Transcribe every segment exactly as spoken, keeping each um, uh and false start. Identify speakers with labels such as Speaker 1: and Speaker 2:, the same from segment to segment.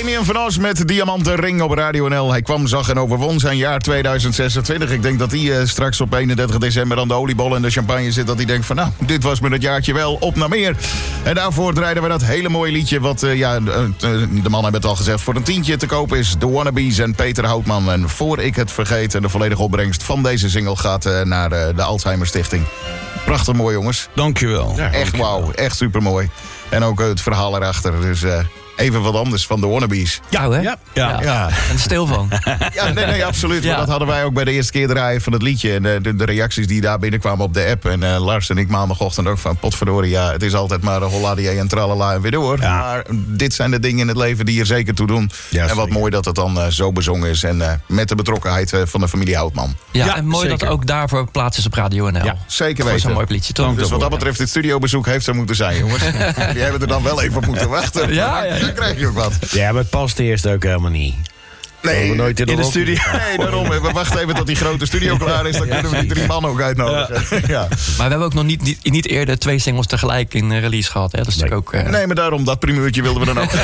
Speaker 1: Damien van Os met Diamanten Ring op Radio N L. Hij kwam, zag en overwon zijn jaar tweeduizend zesentwintig. Ik denk dat hij uh, straks op eenendertig december aan de oliebol en de champagne zit. Dat hij denkt van nou, dit was me dat jaartje wel, op naar meer. En daarvoor draaiden we dat hele mooie liedje. Wat, uh, ja, uh, de man heeft het al gezegd, voor een tientje te kopen is. The Wannabes en Peter Houtman. En voor ik het vergeet, en de volledige opbrengst van deze single gaat uh, naar uh, de Alzheimer Stichting. Prachtig mooi, jongens.
Speaker 2: Dankjewel.
Speaker 1: Ja, echt wauw, echt supermooi. En ook uh, het verhaal erachter. Dus uh, even wat anders van de Wannabes.
Speaker 3: Ja, hè?
Speaker 2: Ja. Ja.
Speaker 1: Ja.
Speaker 3: En stil van.
Speaker 1: Ja, nee, nee, absoluut.
Speaker 3: Ja.
Speaker 1: Maar dat hadden wij ook bij de eerste keer draaien van het liedje. En de, de, de reacties die daar binnenkwamen op de app. En uh, Lars en ik maandagochtend ook van potverdorie. Ja, het is altijd maar een holladië en tralala en weer door.
Speaker 2: Ja.
Speaker 1: Maar dit zijn de dingen in het leven die er zeker toe doen.
Speaker 2: Ja,
Speaker 1: en wat
Speaker 2: zeker.
Speaker 1: mooi dat het dan uh, zo bezongen is. En uh, met de betrokkenheid uh, van de familie Houtman.
Speaker 3: Ja,
Speaker 2: Ja,
Speaker 3: en mooi
Speaker 2: zeker.
Speaker 3: dat ook daarvoor plaats is op Radio N L.
Speaker 2: Ja,
Speaker 1: zeker
Speaker 3: Voor
Speaker 1: weten.
Speaker 3: zo'n mooi liedje, toch?
Speaker 1: Dus wat dat betreft, dit studiobezoek heeft er moeten zijn, jongens. Die hebben er dan wel even op moeten wachten.
Speaker 3: Ja, ja, ja.
Speaker 1: Dan krijg je ook wat.
Speaker 4: Ja, maar het past eerst ook helemaal niet.
Speaker 1: Nee,
Speaker 4: we nooit in de,
Speaker 2: In de
Speaker 4: rock-
Speaker 2: studio.
Speaker 1: nee, daarom. We wachten even tot die grote studio klaar is. Dan kunnen we die drie mannen ook uitnodigen. Ja.
Speaker 3: Maar we hebben ook nog niet, niet, niet eerder twee singles tegelijk in uh, release gehad. Hè? Dat is natuurlijk ook... uh,
Speaker 1: Nee, maar daarom, dat primeurtje wilden we dan ook.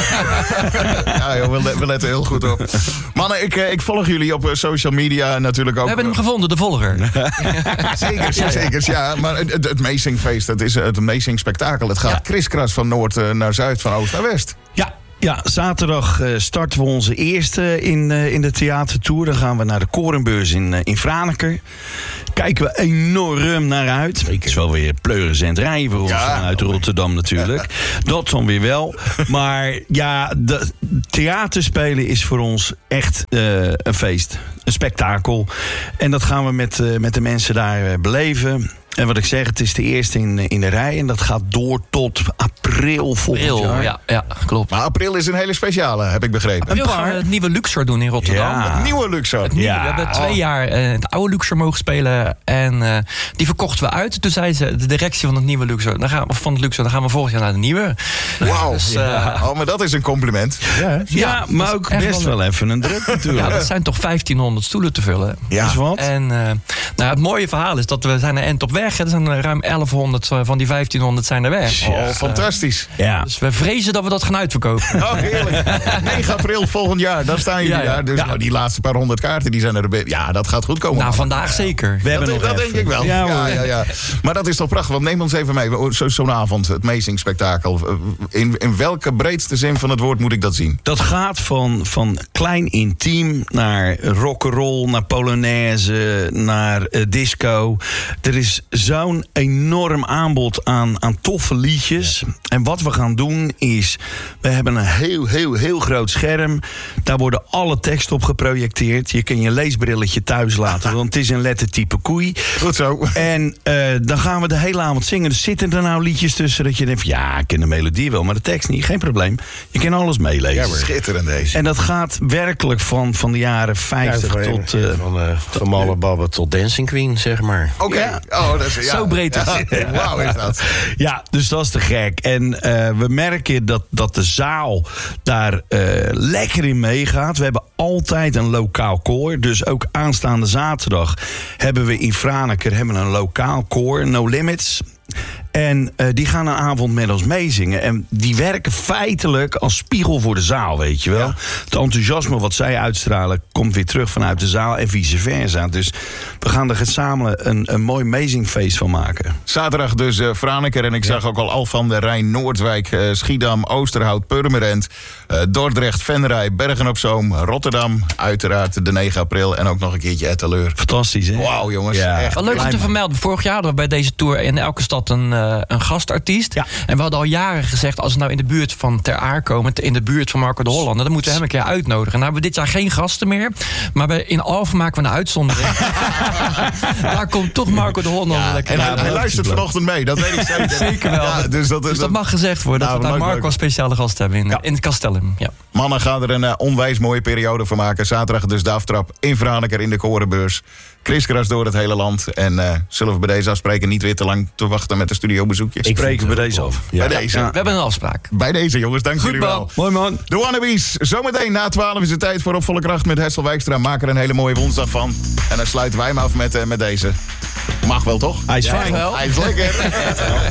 Speaker 1: Ja, joh, we, le- we letten heel goed op. Mannen, ik, eh, ik volg jullie op eh, social media natuurlijk ook.
Speaker 3: We hebben hem gevonden, de volger.
Speaker 1: Zeker, zeker. Ja, maar het, het, het Meezingfeest, het is het Meezing spektakel. Het gaat
Speaker 3: Ja.
Speaker 1: kriskras van noord uh, naar zuid, van oost naar west.
Speaker 2: Ja, ja, zaterdag uh, starten we onze eerste in, uh, in de theatertour. Dan gaan we naar de Korenbeurs in, uh, in Franeker. Kijken we enorm naar uit. Het is wel weer pleurisend rijden voor ons
Speaker 1: Ja.
Speaker 2: vanuit Rotterdam natuurlijk. Dat dan weer wel. Maar ja, de, theaterspelen is voor ons echt uh, een feest. Een spektakel. En dat gaan we met, uh, met de mensen daar uh, beleven. En wat ik zeg, het is de eerste in, in de rij. En dat gaat door tot april volgend
Speaker 3: April,
Speaker 2: jaar.
Speaker 3: ja, ja, klopt.
Speaker 1: Maar april is een hele speciale, heb ik begrepen.
Speaker 3: April gaan we het nieuwe Luxor doen in Rotterdam.
Speaker 2: Ja.
Speaker 1: Het nieuwe Luxor.
Speaker 3: Het nieuwe,
Speaker 2: Ja.
Speaker 3: We hebben twee jaar uh, het oude Luxor mogen spelen. En uh, die verkochten we uit. Toen zei ze, de directie van het nieuwe Luxor, dan gaan, of van het Luxor, dan gaan we volgend jaar naar de nieuwe.
Speaker 1: Wauw.
Speaker 3: Dus, uh,
Speaker 1: Oh, maar dat is een compliment.
Speaker 2: Ja,
Speaker 3: Ja,
Speaker 2: maar
Speaker 3: dat
Speaker 2: ook
Speaker 3: is echt
Speaker 2: best
Speaker 3: wel-
Speaker 2: wel even een druk natuurlijk.
Speaker 3: ja, dat zijn toch vijftienhonderd stoelen te vullen.
Speaker 1: Ja.
Speaker 2: Is wat?
Speaker 3: En uh, nou, het mooie verhaal is dat we zijn er end op weg. Er zijn ruim elfhonderd van die vijftienhonderd zijn er weg.
Speaker 1: Oh, fantastisch.
Speaker 2: Ja.
Speaker 3: Dus we vrezen dat we dat gaan uitverkopen.
Speaker 1: Oh, heerlijk. negen april volgend jaar, dan staan jullie
Speaker 3: Ja, ja.
Speaker 1: daar. Dus
Speaker 2: Ja.
Speaker 1: nou, die laatste paar honderd kaarten, die zijn er. be- Ja, dat gaat goed komen.
Speaker 3: Nou, vandaag zeker.
Speaker 2: We hebben
Speaker 1: dat
Speaker 2: nog
Speaker 1: dat
Speaker 2: even.
Speaker 1: denk ik wel.
Speaker 2: Ja,
Speaker 1: Ja,
Speaker 2: hoor.
Speaker 1: ja, ja. Maar dat is toch prachtig, want neem ons even mee. Zo, zo'n avond, het Meezing spektakel. In, in welke breedste zin van het woord moet ik dat zien?
Speaker 2: Dat gaat van, van klein intiem naar rock'n'roll, naar polonaise, naar uh, disco. Er is zo'n enorm aanbod aan, aan toffe liedjes. En wat we gaan doen is, we hebben een heel, heel, heel groot scherm. Daar worden alle teksten op geprojecteerd. Je kan je leesbrilletje thuis laten, want het is een lettertype koei.
Speaker 1: Goed zo.
Speaker 2: En uh, dan gaan we de hele avond zingen. Dus zitten er nou liedjes tussen dat je denkt van, ja, ik ken de melodie wel, maar de tekst niet. Geen probleem. Je kan alles meelezen.
Speaker 1: Schitterend deze.
Speaker 2: En dat gaat werkelijk van, van de jaren vijftig
Speaker 4: Ja,
Speaker 2: tot... uh,
Speaker 4: van, uh, van Malle Babbe tot Dancing Queen, zeg maar.
Speaker 1: Oké.
Speaker 2: Ja.
Speaker 1: Oh, dat is, ja.
Speaker 3: Zo breed is
Speaker 1: Ja. Wauw is dat.
Speaker 2: ja, dus dat is te gek. En uh, we merken dat, dat de zaal daar uh, lekker in meegaat. We hebben altijd een lokaal koor. Dus ook aanstaande zaterdag hebben we in Franeker hebben we een lokaal koor, No Limits. En uh, die gaan een avond met ons meezingen. En die werken feitelijk als spiegel voor de zaal, weet je wel.
Speaker 1: Ja.
Speaker 2: Het enthousiasme wat zij uitstralen komt weer terug vanuit de zaal en vice versa. Dus we gaan er gezamenlijk een, een mooi meezingfeest van maken.
Speaker 1: Zaterdag dus uh, Franeker. En ik zag ook al Al van der Rijn, Noordwijk, uh, Schiedam, Oosterhout, Purmerend, uh, Dordrecht, Venray, Bergen op Zoom, Rotterdam. Uiteraard de negen april. En ook nog een keertje Etteleur.
Speaker 2: Fantastisch, hè?
Speaker 1: Wauw, jongens.
Speaker 2: Ja.
Speaker 1: Echt.
Speaker 3: Wel leuk om te vermelden. Vorig jaar hadden we bij deze tour in elke stad een, uh, een gastartiest.
Speaker 2: Ja.
Speaker 3: En we hadden al jaren gezegd, als we nou in de buurt van Ter Aar komen, in de buurt van Marco de Hollander, dan moeten we hem een keer uitnodigen. Nou hebben we dit jaar geen gasten meer. Maar bij, in Alphen maken we een uitzondering. Daar komt toch Marco de Hollander lekker
Speaker 1: En hij,
Speaker 3: uit.
Speaker 1: hij luistert vanochtend mee, dat weet ik zeker.
Speaker 3: Zeker wel.
Speaker 1: Ja, dus dat,
Speaker 3: Dus dat mag gezegd worden,
Speaker 1: Nou,
Speaker 3: dat we daar
Speaker 1: leuk,
Speaker 3: Marco
Speaker 1: leuk.
Speaker 3: als speciale gast hebben in,
Speaker 2: Ja.
Speaker 3: in het Castellum. Ja.
Speaker 1: Mannen gaan er een uh, onwijs mooie periode van maken. Zaterdag dus de aftrap in Franeker in de Korenbeurs. Kriskras door het hele land. En uh, zullen we bij deze afspreken niet weer te lang te wachten met de studiobezoekjes?
Speaker 2: Ik spreken we deze af.
Speaker 1: Bij deze.
Speaker 3: We hebben een afspraak.
Speaker 1: Bij deze jongens, dank
Speaker 3: Goed,
Speaker 1: jullie wel.
Speaker 3: man.
Speaker 2: Mooi man.
Speaker 1: De Wannabes, zometeen na twaalf is het tijd voor Op Volle Kracht met Hessel Wijkstra. Maak er een hele mooie woensdag van. En dan sluiten wij hem af met, uh, met deze. Mag wel, toch?
Speaker 2: Hij is
Speaker 3: Ja,
Speaker 2: fijn.
Speaker 3: wel.
Speaker 1: Hij is lekker.